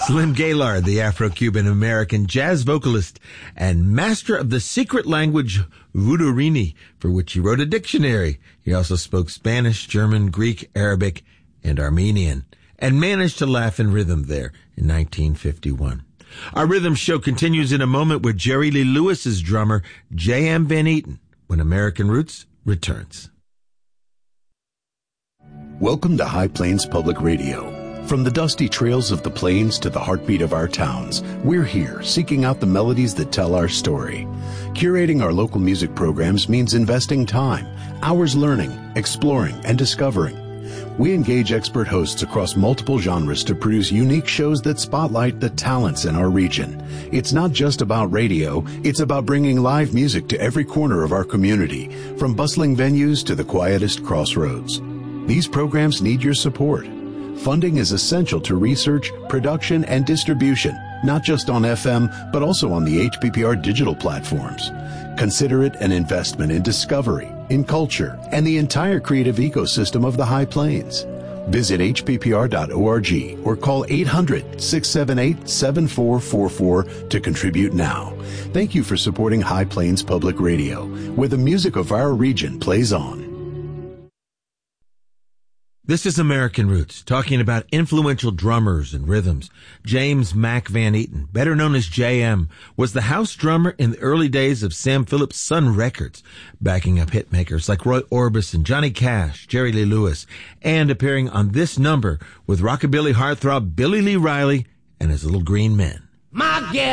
Slim Gaillard, the Afro-Cuban American jazz vocalist and master of the secret language Vudurini, for which he wrote a dictionary. He also spoke Spanish, German, Greek, Arabic, and Armenian, and managed to laugh in rhythm there in 1951. Our rhythm show continues in a moment with Jerry Lee Lewis's drummer, J.M. Van Eaton, when American Roots returns. Welcome to High Plains Public Radio. From the dusty trails of the plains to the heartbeat of our towns, we're here seeking out the melodies that tell our story. Curating our local music programs means investing time, hours learning, exploring, and discovering. We engage expert hosts across multiple genres to produce unique shows that spotlight the talents in our region. It's not just about radio, it's about bringing live music to every corner of our community, from bustling venues to the quietest crossroads. These programs need your support. Funding is essential to research, production, and distribution, not just on FM, but also on the HPPR digital platforms. Consider it an investment in discovery, in culture, and the entire creative ecosystem of the High Plains. Visit hppr.org or call 800-678-7444 to contribute now. Thank you for supporting High Plains Public Radio, where the music of our region plays on. This is American Roots, talking about influential drummers and rhythms. James Mac Van Eaton, better known as JM, was the house drummer in the early days of Sam Phillips' Sun Records, backing up hitmakers like Roy Orbison, Johnny Cash, Jerry Lee Lewis, and appearing on this number with rockabilly heartthrob Billy Lee Riley and his Little Green Men.